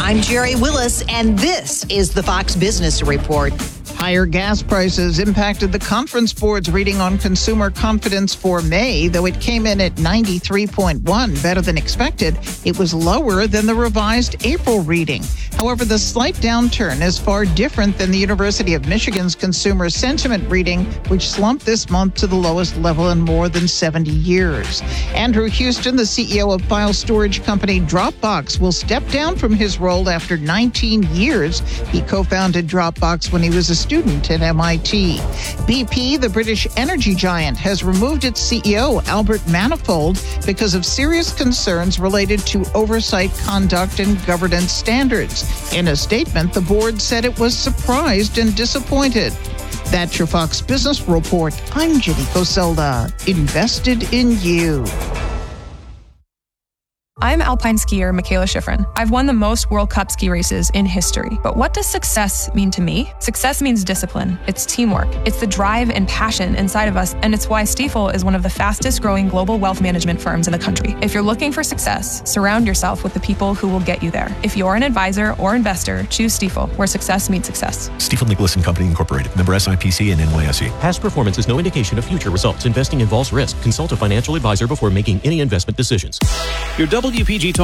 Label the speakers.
Speaker 1: I'm Jerry Willis, and this is the Fox Business Report.
Speaker 2: Higher gas prices impacted the Conference Board's reading on consumer confidence for May, though it came in at 93.1, better than expected. It was lower than the revised April reading. However, the slight downturn is far different than the University of Michigan's consumer sentiment reading, which slumped this month to the lowest level in more than 70 years. Andrew Houston, the CEO of file storage company Dropbox, will step down from his role after 19 years. He co-founded Dropbox when he was a student at MIT. BP, the British energy giant, has removed its CEO, Albert Manifold, because of serious concerns related to oversight, conduct, and governance standards. In a statement, the board said it was surprised and disappointed. That's your Fox Business Report. I'm Jenny Coselda. Invested in you.
Speaker 3: I'm alpine skier Michaela Schifrin. I've won the most World Cup ski races in history. But what does success mean to me? Success means discipline. It's teamwork. It's the drive and passion inside of us, and it's why Stifel is one of the fastest growing global wealth management firms in the country. If you're looking for success, surround yourself with the people who will get you there. If you're an advisor or investor, choose Stifel, where success meets success.
Speaker 4: Stifel Nicholas & Company Incorporated. Member SIPC and NYSE.
Speaker 5: Past performance is no indication of future results. Investing involves risk. Consult a financial advisor before making any investment decisions.
Speaker 6: Your WPG Talk